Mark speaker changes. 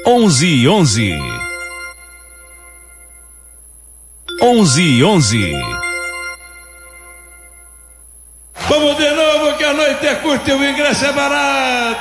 Speaker 1: 11:11. 11:11.
Speaker 2: Vamos de novo, que a noite é curta e o ingresso é barato.